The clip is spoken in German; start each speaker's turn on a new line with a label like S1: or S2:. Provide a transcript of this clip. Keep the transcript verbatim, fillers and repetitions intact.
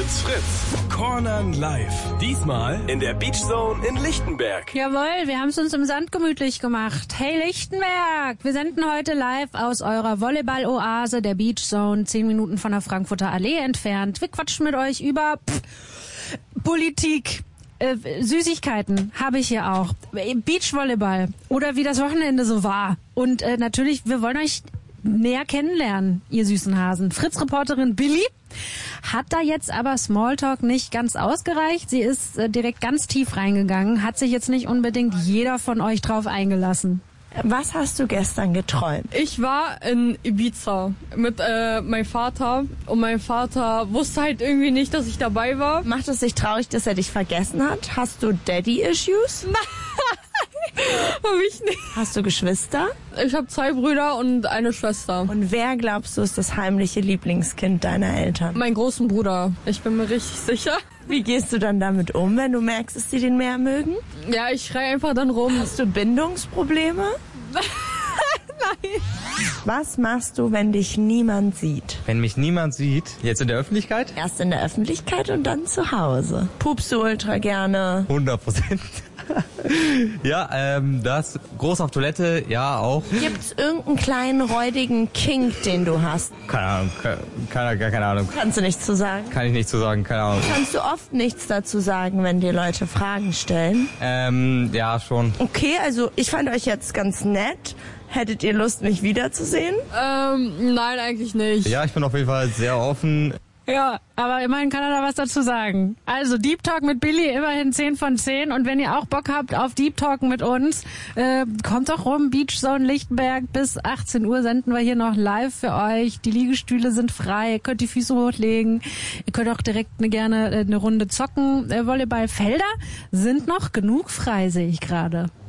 S1: Fritz Fritz. Cornern live. Diesmal in der Beach Zone in Lichtenberg.
S2: Jawohl, wir haben es uns im Sand gemütlich gemacht. Hey Lichtenberg, wir senden heute live aus eurer Volleyball-Oase der Beach Zone, zehn Minuten von der Frankfurter Allee entfernt. Wir quatschen mit euch über pff, Politik. Äh, Süßigkeiten habe ich hier auch. Beachvolleyball oder wie das Wochenende so war. Und äh, natürlich, wir wollen euch näher kennenlernen, ihr süßen Hasen. Fritz-Reporterin Billy hat da jetzt aber Smalltalk nicht ganz ausgereicht. Sie ist äh, direkt ganz tief reingegangen, hat sich jetzt nicht unbedingt jeder von euch drauf eingelassen.
S3: Was hast du gestern geträumt?
S4: Ich war in Ibiza mit äh, meinem Vater und mein Vater wusste halt irgendwie nicht, dass ich dabei war.
S3: Macht es dich traurig, dass er dich vergessen hat? Hast du Daddy-Issues?
S4: Nein, hab ich nicht.
S3: Hast du Geschwister?
S4: Ich habe zwei Brüder und eine Schwester.
S3: Und wer glaubst du ist das heimliche Lieblingskind deiner Eltern?
S4: Mein großen Bruder. Ich bin mir richtig sicher.
S3: Wie gehst du dann damit um, wenn du merkst, dass sie den mehr mögen?
S4: Ja, ich schreie einfach dann rum.
S3: Hast du Bindungsprobleme?
S4: Nein.
S3: Was machst du, wenn dich niemand sieht?
S5: Wenn mich niemand sieht, jetzt in der Öffentlichkeit?
S3: Erst in der Öffentlichkeit und dann zu Hause. Pupst du ultra gerne?
S5: hundert Prozent. Ja, ähm, das groß auf Toilette, ja auch.
S3: Gibt's irgendeinen kleinen räudigen Kink, den du hast?
S5: Keine Ahnung, keine, keine, keine Ahnung.
S3: Kannst du nichts zu sagen?
S5: Kann ich nicht zu sagen, keine Ahnung.
S3: Kannst du oft nichts dazu sagen, wenn dir Leute Fragen stellen?
S5: Ähm, ja, schon.
S3: Okay, also ich fand euch jetzt ganz nett. Hättet ihr Lust, mich wiederzusehen?
S4: Ähm, nein, eigentlich nicht.
S5: Ja, ich bin auf jeden Fall sehr offen.
S2: Ja, aber immerhin kann er da was dazu sagen. Also Deep Talk mit Billy, immerhin zehn von zehn. Und wenn ihr auch Bock habt auf Deep Talk mit uns, äh, kommt doch rum, Beach Zone Lichtenberg. Bis achtzehn Uhr senden wir hier noch live für euch. Die Liegestühle sind frei, ihr könnt die Füße hochlegen. Ihr könnt auch direkt eine, gerne eine Runde zocken. Äh, Volleyballfelder sind noch genug frei, sehe ich gerade.